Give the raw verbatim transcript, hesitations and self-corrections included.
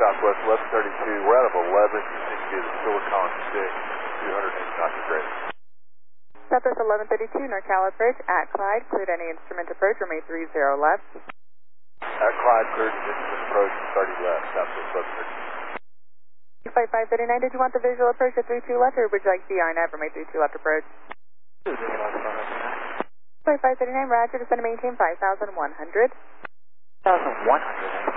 Southwest eleven thirty-two. We're out of eleven. You seem to be the Silicon six, two hundred eight knots of grade. Southwest eleven thirty-two, NorCal approach at Clyde. Cleared any instrument approach, remain three zero left. At Clyde, cleared instrument approach, thirty left, Southwest eleven thirty-two. five five thirty-nine, did you want the visual approach at three two left, or would you like the R N A for my three two left approach? five five thirty-nine, roger, descend and maintain five thousand one hundred. five thousand one hundred.